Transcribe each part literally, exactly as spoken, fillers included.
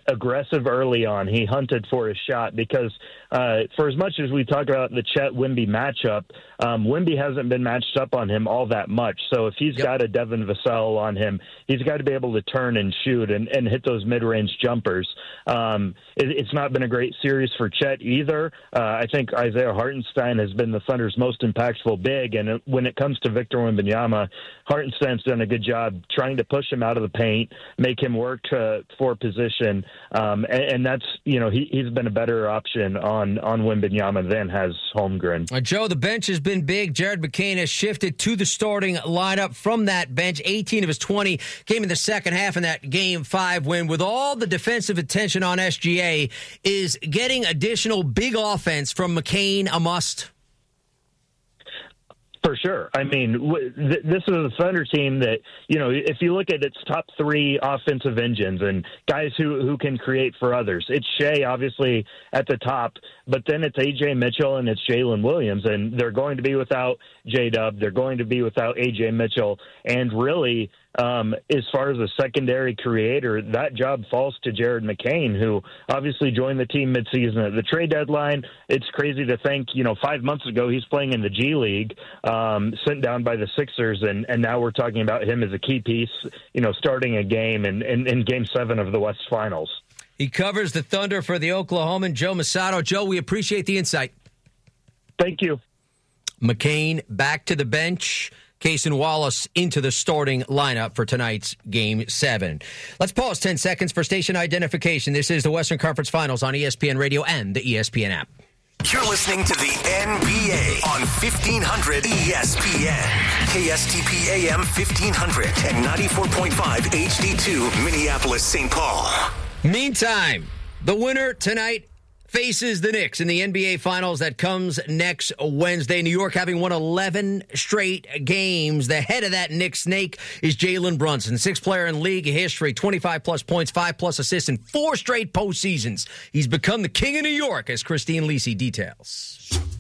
aggressive early on. He hunted for his shot because uh, for as much as we talk about the Chet Wemby matchup, um, Wemby hasn't been matched up on him all that much. So if he's yep. got a Devin Vassell on him, he's got to be able to turn and shoot and, and hit those mid-range jumpers. Um, it, it's not been a great series for Chet either. Uh, I think Isaiah Hartenstein has been the Thunder's most impactful big, and when it comes to Victor Wembanyama, Hartenstein's done a good job trying to push him out of the paint, make him work uh, for position, um, and, and that's, you know, he, he's been a better option on, on Wembanyama than has Holmgren. Uh, Joe, the bench has been big. Jared McCain has shifted to the starting lineup from that bench. eighteen of his twenty came in the second half in that Game five win. With all the defensive attention on S G A, is getting additional big offense from McCain a must? For sure. I mean, w- th- this is a Thunder team that, you know, if you look at its top three offensive engines and guys who, who can create for others, it's Shea, obviously, at the top, but then it's A J Mitchell and it's Jalen Williams, and they're going to be without J-Dub. They're going to be without A J Mitchell, and really, Um, as far as a secondary creator, that job falls to Jared McCain, who obviously joined the team midseason at the trade deadline. It's crazy to think, you know, five months ago he's playing in the G League, um, sent down by the Sixers, and, and now we're talking about him as a key piece, you know, starting a game in, in, in Game seven of the West Finals. He covers the Thunder for the Oklahoman, Joe Mussatto. Joe, we appreciate the insight. Thank you. McCain back to the bench. Cason Wallace into the starting lineup for tonight's Game seven. Let's pause ten seconds for station identification. This is the Western Conference Finals on E S P N Radio and the E S P N app. You're listening to the N B A on fifteen hundred E S P N. K S T P A M fifteen hundred and ninety-four point five H D two, Minneapolis, Saint Paul. Meantime, the winner tonight faces the Knicks in the N B A Finals. That comes next Wednesday. New York having won eleven straight games. The head of that Knicks snake is Jalen Brunson, sixth player in league history, twenty-five plus points, five plus assists in four straight postseasons. He's become the king of New York, as Christine Lisi details.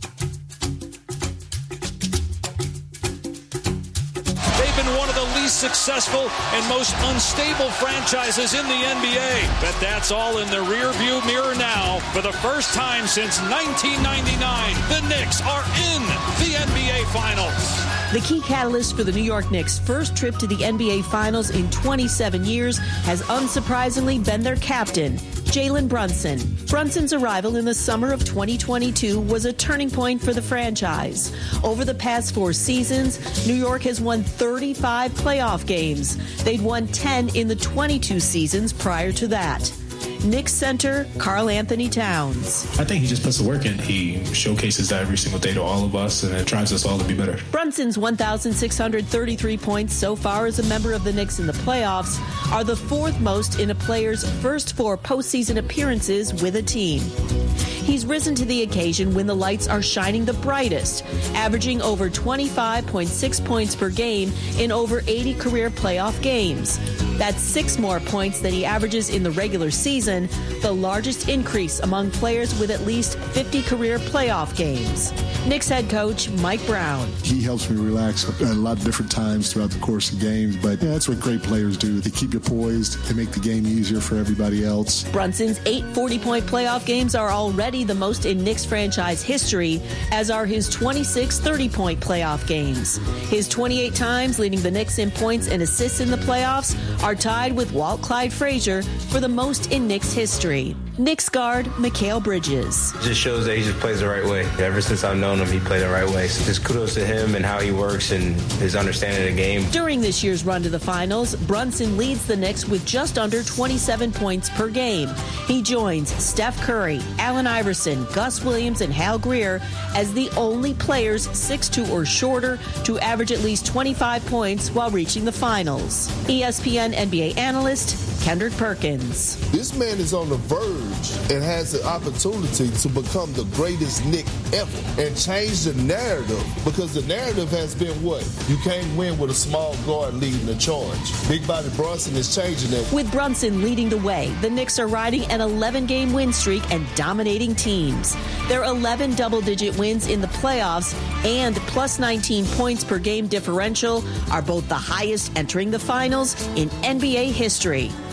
They've been one of the least successful and most unstable franchises in the N B A. But that's all in the rearview mirror now. For the first time since nineteen ninety-nine, the Knicks are in the N B A Finals. The key catalyst for the New York Knicks' first trip to the N B A Finals in twenty-seven years has unsurprisingly been their captain, Jalen Brunson. Brunson's arrival in the summer of twenty twenty-two was a turning point for the franchise. Over the past four seasons, New York has won thirty-five playoff games. They'd won ten in the twenty-two seasons prior to that. Knicks center Karl Anthony Towns. I think he just puts the work in. He showcases that every single day to all of us, and it drives us all to be better. Brunson's one thousand six hundred thirty-three points so far as a member of the Knicks in the playoffs are the fourth most in a player's first four postseason appearances with a team. He's risen to the occasion when the lights are shining the brightest, averaging over twenty-five point six points per game in over eighty career playoff games. That's six more points than he averages in the regular season, the largest increase among players with at least fifty career playoff games. Knicks head coach Mike Brown. He helps me relax at a lot of different times throughout the course of games, but yeah, that's what great players do. They keep you poised. They make the game easier for everybody else. Brunson's eight forty-point playoff games are already the most in Knicks franchise history, as are his twenty-six thirty-point playoff games. His twenty-eight times leading the Knicks in points and assists in the playoffs are tied with Walt Clyde Frazier for the most in Knicks history. Knicks guard Mikal Bridges. It just shows that he just plays the right way. Ever since I've known him, he played the right way. So just kudos to him and how he works and his understanding of the game. During this year's run to the finals, Brunson leads the Knicks with just under twenty-seven points per game. He joins Steph Curry, Allen Iverson, Gus Williams, and Hal Greer as the only players six two or shorter to average at least twenty-five points while reaching the finals. E S P N N B A analyst Kendrick Perkins. This man is on the verge and has the opportunity to become the greatest Knick ever and change the narrative, because the narrative has been what? You can't win with a small guard leading the charge. Big body Brunson is changing that. With Brunson leading the way, the Knicks are riding an eleven-game win streak and dominating teams. Their eleven double-digit wins in the playoffs and plus nineteen points per game differential are both the highest entering the finals in N B A history.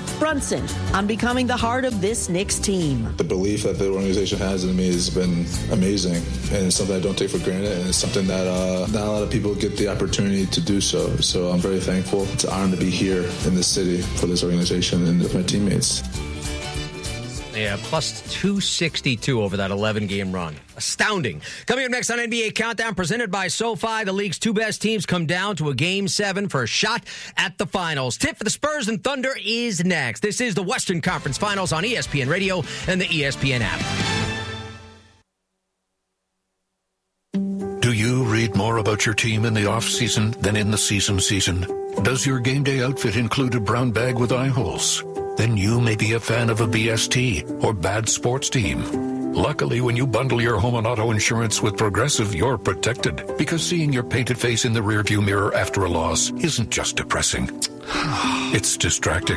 Brunson on becoming the heart of this Knicks team. The belief that the organization has in me has been amazing, and it's something I don't take for granted, and it's something that uh, not a lot of people get the opportunity to do so. So I'm very thankful. It's an honor to be here in this city for this organization and with my teammates. Yeah, plus two sixty-two over that eleven-game run. Astounding. Coming up next on N B A Countdown, presented by SoFi, the league's two best teams come down to a Game seven for a shot at the finals. Tip for the Spurs and Thunder is next. This is the Western Conference Finals on E S P N Radio and the E S P N app. Do you read more about your team in the off-season than in the season season? Does your game day outfit include a brown bag with eye holes? Then you may be a fan of a B S T or bad sports team. Luckily, when you bundle your home and auto insurance with Progressive, you're protected, because seeing your painted face in the rearview mirror after a loss isn't just depressing. It's distracting.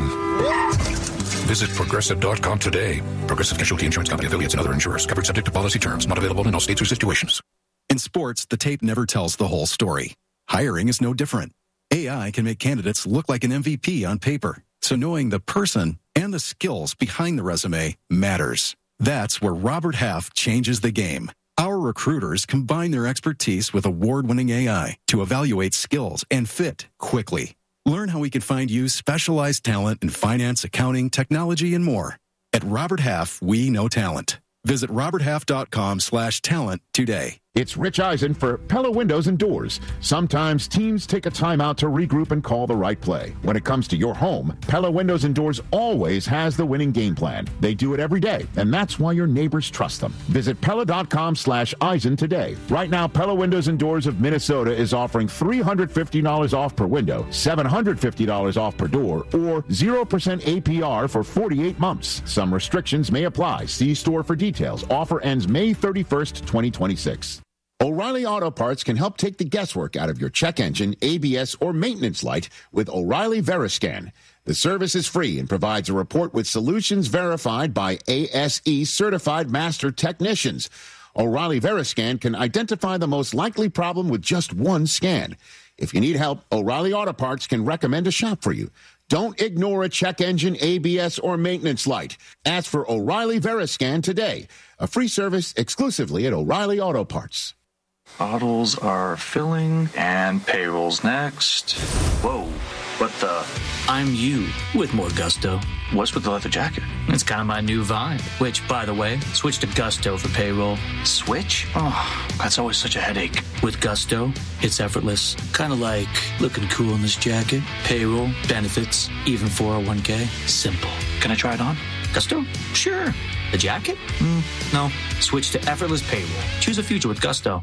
Visit Progressive dot com today. Progressive Casualty Insurance Company, affiliates, and other insurers. Covered subject to policy terms. Not available in all states or situations. In sports, the tape never tells the whole story. Hiring is no different. A I can make candidates look like an M V P on paper. So knowing the person and the skills behind the resume matters. That's where Robert Half changes the game. Our recruiters combine their expertise with award-winning A I to evaluate skills and fit quickly. Learn how we can find you specialized talent in finance, accounting, technology, and more. At Robert Half, we know talent. Visit robert half dot com slash talent today. It's Rich Eisen for Pella Windows and Doors. Sometimes teams take a timeout to regroup and call the right play. When it comes to your home, Pella Windows and Doors always has the winning game plan. They do it every day, and that's why your neighbors trust them. Visit Pella dot com slash Eisen today. Right now, Pella Windows and Doors of Minnesota is offering three hundred fifty dollars off per window, seven hundred fifty dollars off per door, or zero percent A P R for forty-eight months. Some restrictions may apply. See store for details. Offer ends May thirty-first, twenty twenty-six. O'Reilly Auto Parts can help take the guesswork out of your check engine, A B S, or maintenance light with O'Reilly Veriscan. The service is free and provides a report with solutions verified by A S E certified master technicians. O'Reilly Veriscan can identify the most likely problem with just one scan. If you need help, O'Reilly Auto Parts can recommend a shop for you. Don't ignore a check engine, A B S, or maintenance light. Ask for O'Reilly Veriscan today. A free service exclusively at O'Reilly Auto Parts. Bottles are filling, and payroll's next. Whoa, what the? I'm you with more gusto. What's with the leather jacket? It's kind of my new vibe. Which, by the way, switch to Gusto for payroll. Switch? Oh, that's always such a headache. With Gusto, it's effortless. Kind of like looking cool in this jacket. Payroll, benefits, even four oh one k. Simple. Can I try it on? Gusto? Sure. The jacket? Mm, no. Switch to effortless payroll. Choose a future with Gusto.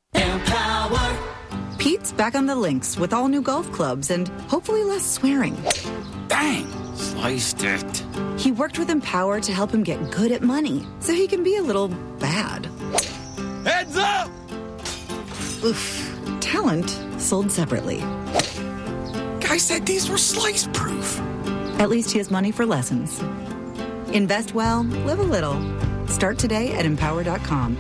Empower. Pete's back on the links with all new golf clubs and hopefully less swearing. Bang! Sliced it. He worked with Empower to help him get good at money so he can be a little bad. Heads up! Oof. Talent sold separately. Guy said these were slice proof. At least he has money for lessons. Invest well, live a little. Start today at empower dot com.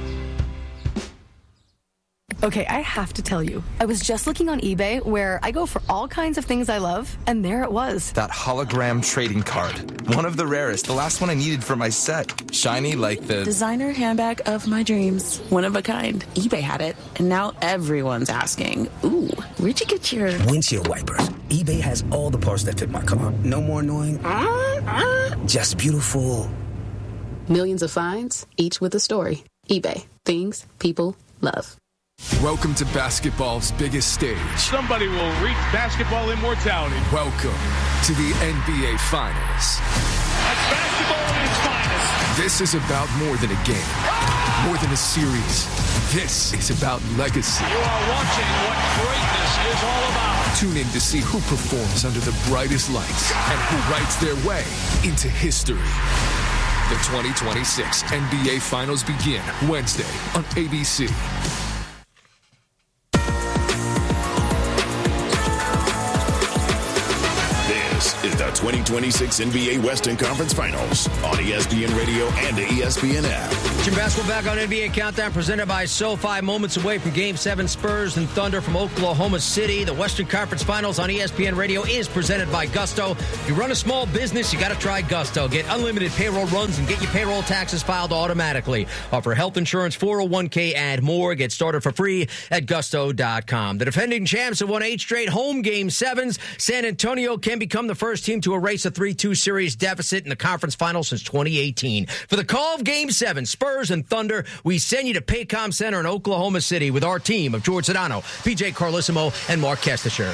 Okay, I have to tell you, I was just looking on eBay where I go for all kinds of things I love, and there it was. That hologram trading card. One of the rarest. The last one I needed for my set. Shiny like the... designer handbag of my dreams. One of a kind. eBay had it, and now everyone's asking, ooh, where'd you get your... windshield wipers. eBay has all the parts that fit my car. No more annoying. Uh, uh. Just beautiful. Millions of finds, each with a story. eBay. Things people love. Welcome to basketball's biggest stage. Somebody will reach basketball immortality. Welcome to the N B A Finals. That's basketball at its finest. This is about more than a game, more than a series. This is about legacy. You are watching what greatness is all about. Tune in to see who performs under the brightest lights and who writes their way into history. The twenty twenty-six N B A Finals begin Wednesday on A B C. This is the twenty twenty-six N B A Western Conference Finals on E S P N Radio and the E S P N app. Jim Basketball back on N B A Countdown, presented by SoFi. Moments away from Game seven, Spurs and Thunder from Oklahoma City. The Western Conference Finals on E S P N Radio is presented by Gusto. If you run a small business, you got to try Gusto. Get unlimited payroll runs and get your payroll taxes filed automatically. Offer health insurance, four oh one k, and more. Get started for free at gusto dot com. The defending champs have won eight straight home Game sevens. San Antonio can become the first team to erase a three two series deficit in the conference finals since twenty eighteen. For the call of Game seven, Spurs and Thunder, we send you to Paycom Center in Oklahoma City with our team of George Sedano, P J Carlissimo, and Mark Kestisher.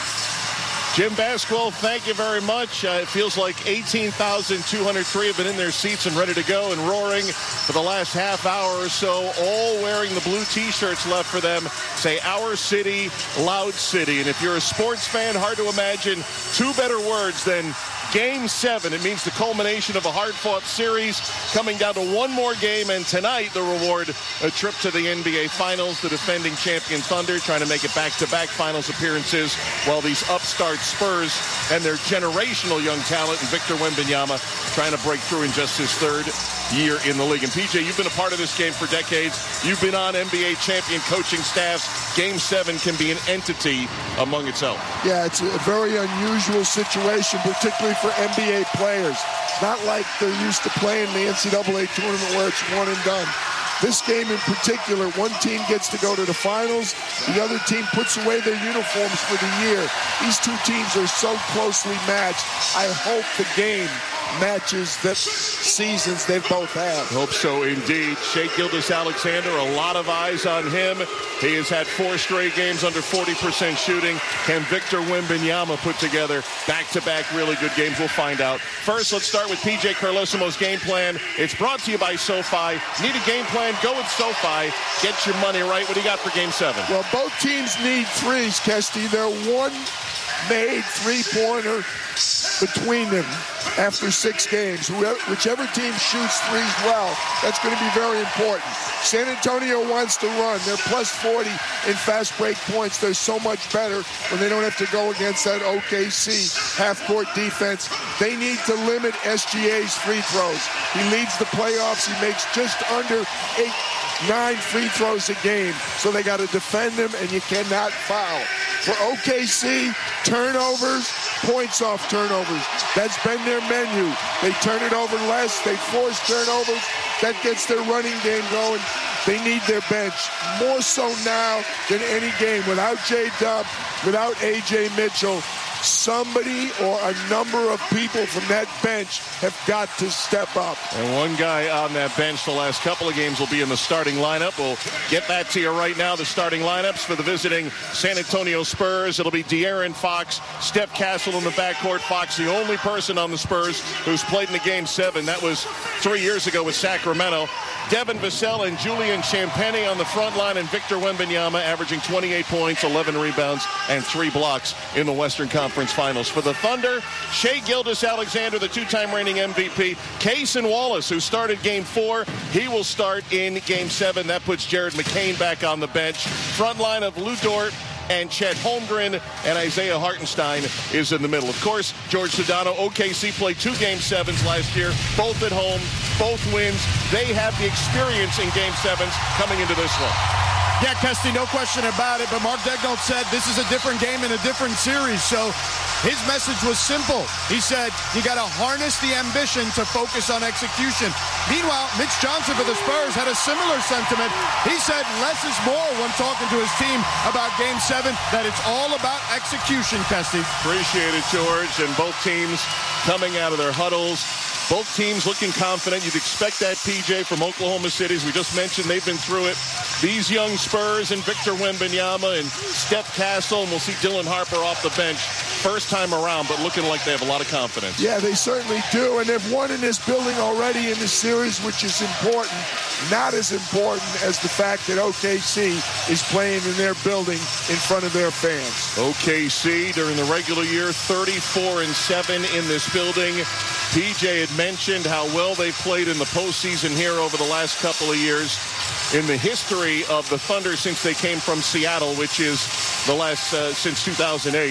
Jim Basquel, thank you very much. Uh, it feels like eighteen thousand two hundred three have been in their seats and ready to go and roaring for the last half hour or so, all wearing the blue T-shirts left for them. Say, Our City, Loud City. And if you're a sports fan, hard to imagine two better words than Game seven. It means the culmination of a hard-fought series coming down to one more game, and tonight the reward, a trip to the N B A Finals. The defending champion Thunder trying to make it back-to-back Finals appearances, while these upstart Spurs and their generational young talent and Victor Wembanyama trying to break through in just his third year in the league. And P J, you've been a part of this game for decades. You've been on N B A champion coaching staffs. Game seven can be an entity among itself. Yeah, it's a very unusual situation, particularly for N B A players. Not like they're used to playing the N C double A tournament where it's one and done. This game in particular, one team gets to go to the finals, the other team puts away their uniforms for the year. These two teams are so closely matched. I hope the game matches the seasons they've both had. Hope so indeed. Shai Gilgeous-Alexander, a lot of eyes on him. He has had four straight games under forty percent shooting. Can Victor Wembanyama put together back-to-back really good games? We'll find out. First, let's start with P J Carlissimo's game plan. It's brought to you by SoFi. Need a game plan? Go with SoFi. Get your money right. What do you got for game seven? Well, both teams need threes, Kesty. They're one made three-pointer between them after six games. Whichever team shoots threes well, that's going to be very important. San Antonio wants to run. They're plus forty in fast break points. They're so much better when they don't have to go against that O K C half-court defense. They need to limit S G A's free throws. He leads the playoffs. He makes just under eight, nine free throws a game. So they got to defend him, and you cannot foul. For O K C, turnovers, points off turnovers. That's been their menu. They turn it over less. They force turnovers. That gets their running game going. They need their bench more so now than any game. Without J-Dub, without A J Mitchell, somebody or a number of people from that bench have got to step up. And one guy on that bench the last couple of games will be in the starting lineup. We'll get that to you right now, the starting lineups for the visiting San Antonio Spurs. It'll be De'Aaron Fox, Steph Castle in the backcourt. Fox, the only person on the Spurs who's played in the game seven. That was three years ago with Sacramento. Devin Vassell and Julian Champagnie on the front line, and Victor Wembanyama averaging twenty-eight points, eleven rebounds, and three blocks in the Western Conference Finals. For the Thunder, Shai Gilgeous-Alexander, the two-time reigning M V P. Cason Wallace, who started Game four, he will start in Game seven. That puts Jared McCain back on the bench. Front line of Lou Dort and Chet Holmgren, and Isaiah Hartenstein is in the middle. Of course, George Sedano, O K C played two Game sevens last year, both at home, both wins. They have the experience in Game sevens coming into this one. Yeah, Kesty, no question about it, but Mark Daigneault said this is a different game and a different series, so his message was simple. He said, you got to harness the ambition to focus on execution. Meanwhile, Mitch Johnson for the Spurs had a similar sentiment. He said less is more when talking to his team about Game seven, that it's all about execution, Kesty. Appreciate it, George, and both teams coming out of their huddles. Both teams looking confident. You'd expect that, P J, from Oklahoma City. As we just mentioned, they've been through it. These young Spurs and Victor Wembanyama and Steph Castle, and we'll see Dylan Harper off the bench first time around, but looking like they have a lot of confidence. Yeah, they certainly do, and they've won in this building already in this series, which is important. Not as important as the fact that O K C is playing in their building in front of their fans. O K C during the regular year, thirty-four and seven in this building. P J had mentioned how well they played in the postseason here over the last couple of years. In the history of the Thunder since they came from Seattle, which is the last uh, since two thousand eight,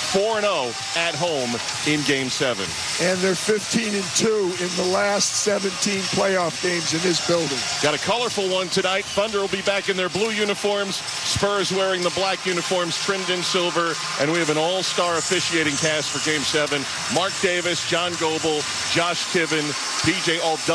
four and oh at home in Game seven. And they're fifteen and two in the last seventeen playoff games in this building. Got a colorful one tonight. Thunder will be back in their blue uniforms. Spurs wearing the black uniforms trimmed in silver. And we have an all-star officiating cast for Game seven. Mark Davis, John Goble, Josh Tiven, P J all